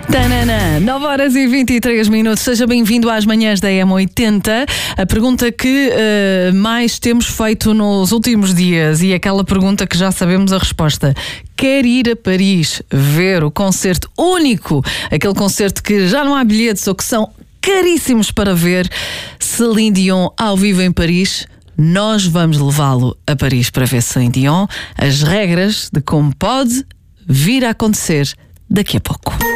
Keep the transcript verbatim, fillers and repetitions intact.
Tanana, nove horas e vinte e três minutos. Seja bem-vindo às manhãs da M oitenta. A pergunta que uh, mais temos feito nos últimos dias e aquela pergunta que já sabemos a resposta. Quer ir a Paris ver o concerto único, aquele concerto que já não há bilhetes ou que são caríssimos para ver? Celine Dion ao vivo em Paris. Nós vamos levá-lo a Paris para ver Celine Dion. As regras de como pode vir a acontecer daqui a pouco.